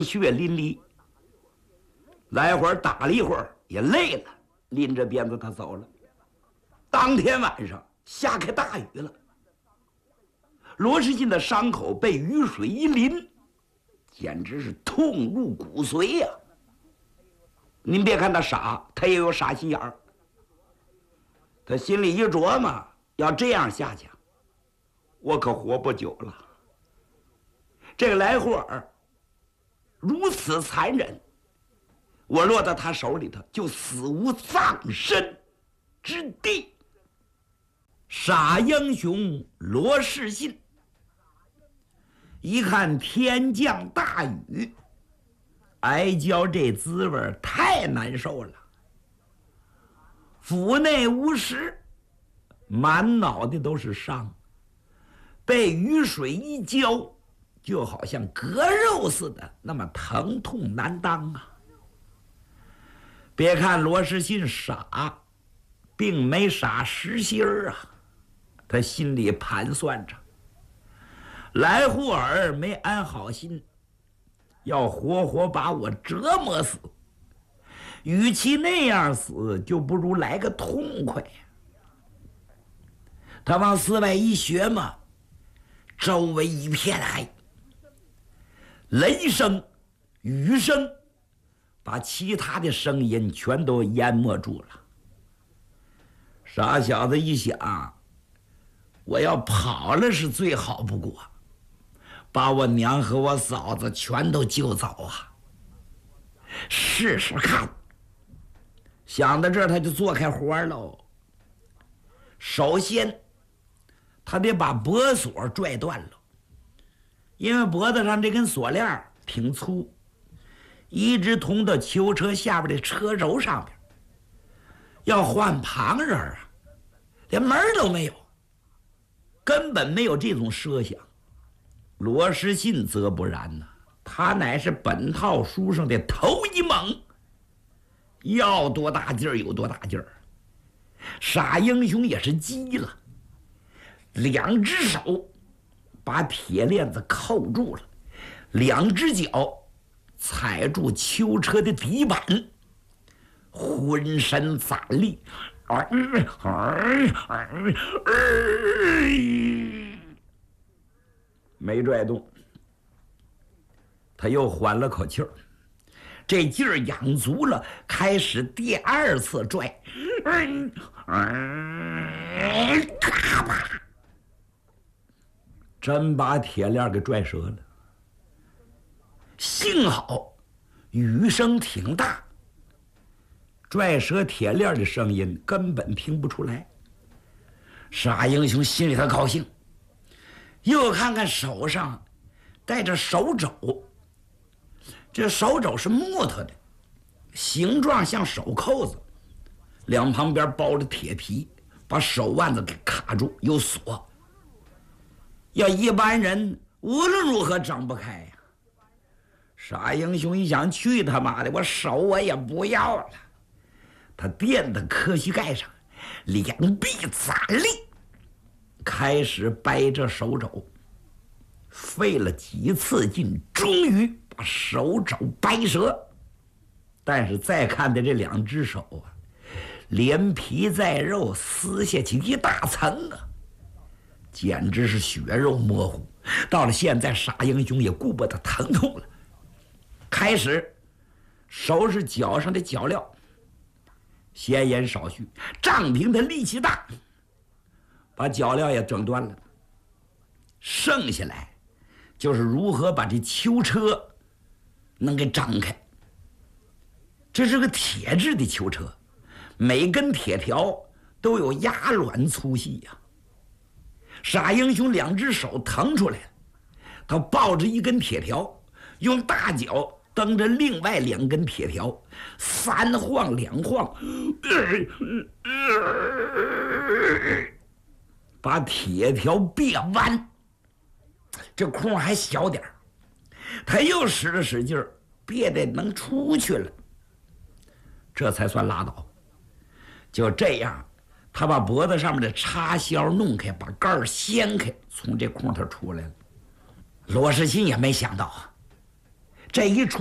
血淋漓。来回打了一会儿，也累了，拎着鞭子他走了。当天晚上下开大雨了，罗世进的伤口被雨水一淋，简直是痛入骨髓呀！您别看他傻，他也有傻心眼儿。他心里一琢磨，要这样下去，我可活不久了。这个来霍尔如此残忍，我落到他手里头就死无葬身之地。傻英雄罗世信一看天降大雨，挨浇这滋味太难受了，腹内无食，满脑袋都是伤，被雨水一浇，就好像割肉似的，那么疼痛难当啊！别看罗世信傻，并没傻实心儿啊，他心里盘算着，来霍尔没安好心，要活活把我折磨死，与其那样死，就不如来个痛快。他往四外一学嘛，周围一片黑，雷声、雨声把其他的声音全都淹没住了。傻小子一想，我要跑了是最好不过，把我娘和我嫂子全都救走啊！试试看。想到这儿，他就做开活喽。首先，他得把脖锁拽断了，因为脖子上这根锁链挺粗，一直通到囚车下边的车轴上边。要换旁人啊，连门都没有，根本没有这种设想。罗世信则不然呢，他乃是本套书上的头一猛，要多大劲儿有多大劲儿。傻英雄也是急了，两只手把铁链子扣住了，两只脚踩住囚车的底板，浑身攒力，没拽动。他又缓了口气儿，这劲儿养足了，开始第二次拽，咔吧，真把铁链给拽折了。幸好雨声挺大，拽折铁链的声音根本听不出来。傻英雄心里头高兴，又看看手上带着手肘，这手肘是木头的，形状像手扣子，两旁边包着铁皮，把手腕子给卡住，有锁。要一般人无论如何挣不开呀。傻英雄一想，去他妈的，我手我也不要了。他垫在科膝盖上，两臂攒力，开始掰着手肘，费了几次劲，终于把手肘掰折。但是再看的这两只手啊，连皮带肉撕下去一大层啊，简直是血肉模糊。到了现在，傻英雄也顾不得疼痛了，开始收拾脚上的脚镣，闲言少叙，仗凭他力气大，把脚镣也整断了。剩下来就是如何把这囚车能给张开。这是个铁制的囚车，每根铁条都有鸭卵粗细呀。傻英雄两只手腾出来了，他抱着一根铁条，用大脚蹬着另外两根铁条，三晃两晃，把铁条别弯。这空还小点儿，他又使了使劲儿，别得能出去了，这才算拉倒。就这样，他把脖子上面的插销弄开，把盖儿掀开，从这空头出来了。罗世信也没想到啊， 这一出